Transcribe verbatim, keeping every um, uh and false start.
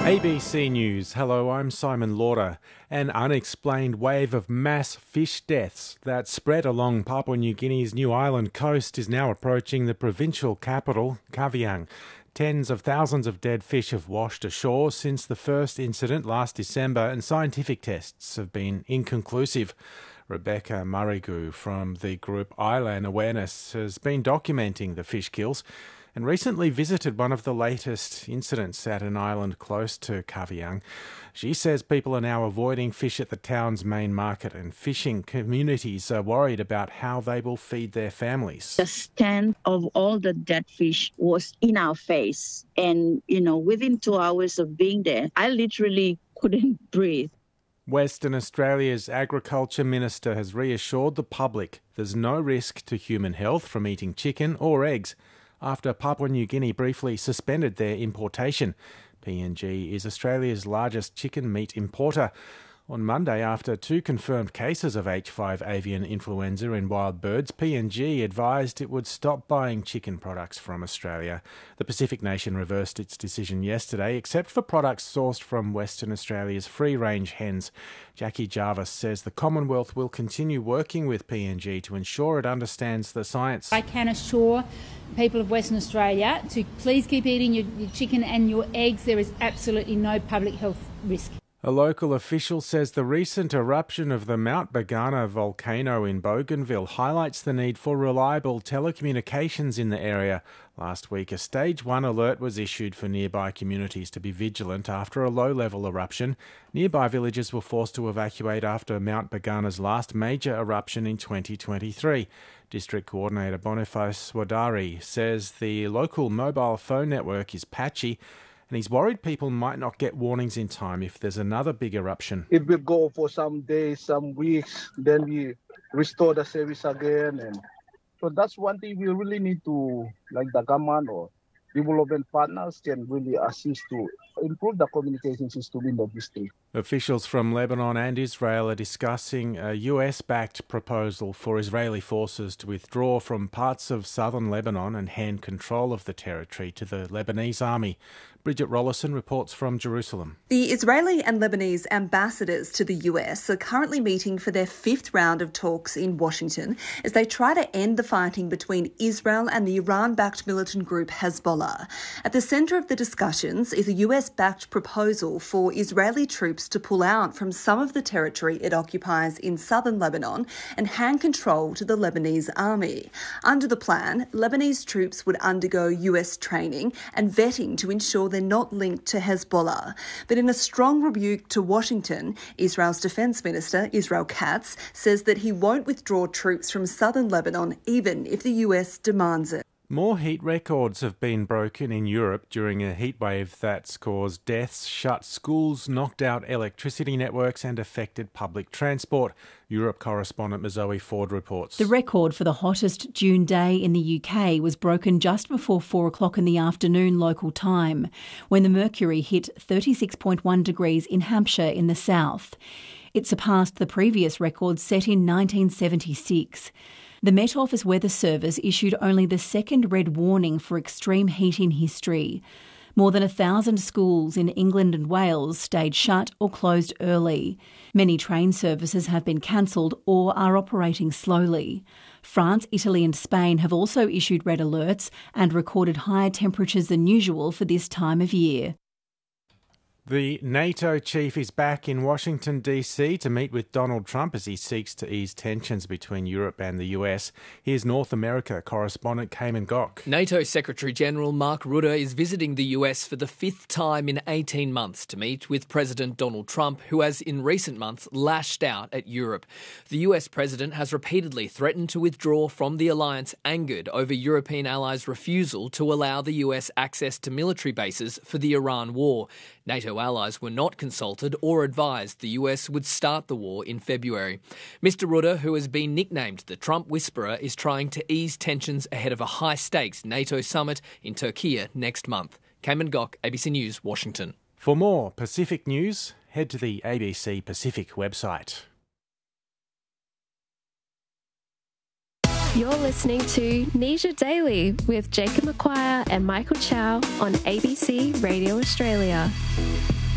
A B C News. Hello, I'm Simon Lauder. An unexplained wave of mass fish deaths that spread along Papua New Guinea's New Island coast is now approaching the provincial capital, Kavieng. Tens of thousands of dead fish have washed ashore since the first incident last December, and scientific tests have been inconclusive. Rebecca Murrigu from the group Island Awareness has been documenting the fish kills and recently visited one of the latest incidents at an island close to Kavieng. She says people are now avoiding fish at the town's main market, and fishing communities are worried about how they will feed their families. The stand of all the dead fish was in our face. And, you know, within two hours of being there, I literally couldn't breathe. Western Australia's Agriculture Minister has reassured the public there's no risk to human health from eating chicken or eggs after Papua New Guinea briefly suspended their importation. P N G is Australia's largest chicken meat importer. On Monday, after two confirmed cases of H five avian influenza in wild birds, P N G advised it would stop buying chicken products from Australia. The Pacific nation reversed its decision yesterday, except for products sourced from Western Australia's free-range hens. Jackie Jarvis says the Commonwealth will continue working with P N G to ensure it understands the science. I can assure people of Western Australia to please keep eating your, your chicken and your eggs. There is absolutely no public health risk. A local official says the recent eruption of the Mount Bagana volcano in Bougainville highlights the need for reliable telecommunications in the area. Last week, a stage one alert was issued for nearby communities to be vigilant after a low-level eruption. Nearby villages were forced to evacuate after Mount Bagana's last major eruption in twenty twenty-three. District Coordinator Boniface Wadari says the local mobile phone network is patchy, and he's worried people might not get warnings in time if there's another big eruption. It will go for some days, some weeks, then we restore the service again. And so that's one thing we really need to, like the government or development partners can really assist to improve the communication system in the district. Officials from Lebanon and Israel are discussing a U S-backed proposal for Israeli forces to withdraw from parts of southern Lebanon and hand control of the territory to the Lebanese army. Bridget Rollison reports from Jerusalem. The Israeli and Lebanese ambassadors to the U S are currently meeting for their fifth round of talks in Washington as they try to end the fighting between Israel and the Iran-backed militant group Hezbollah. At the centre of the discussions is a U S-backed proposal for Israeli troops to pull out from some of the territory it occupies in southern Lebanon and hand control to the Lebanese army. Under the plan, Lebanese troops would undergo U S training and vetting to ensure they're not linked to Hezbollah. But in a strong rebuke to Washington, Israel's Defence Minister, Israel Katz, says that he won't withdraw troops from southern Lebanon even if the U S demands it. More heat records have been broken in Europe during a heatwave that's caused deaths, shut schools, knocked out electricity networks and affected public transport. Europe correspondent Zoe Ford reports. The record for the hottest June day in the U K was broken just before four o'clock in the afternoon local time, when the mercury hit thirty-six point one degrees in Hampshire in the south. It surpassed the previous record set in nineteen seventy-six. The Met Office Weather Service issued only the second red warning for extreme heat in history. More than a thousand schools in England and Wales stayed shut or closed early. Many train services have been cancelled or are operating slowly. France, Italy and Spain have also issued red alerts and recorded higher temperatures than usual for this time of year. The NATO chief is back in Washington, D C to meet with Donald Trump as he seeks to ease tensions between Europe and the U S. Here's North America correspondent Cayman Gok. NATO Secretary-General Mark Rutte is visiting the U S for the fifth time in eighteen months to meet with President Donald Trump, who has in recent months lashed out at Europe. The U S president has repeatedly threatened to withdraw from the alliance, angered over European allies' refusal to allow the U S access to military bases for the Iran war. NATO allies were not consulted or advised the U S would start the war in February. Mister Rutte, who has been nicknamed the Trump Whisperer, is trying to ease tensions ahead of a high-stakes NATO summit in Turkey next month. Cayman Gok, A B C News, Washington. For more Pacific news, head to the A B C Pacific website. You're listening to Nesia Daily with Jacob McQuire and Michael Chow on A B C Radio Australia.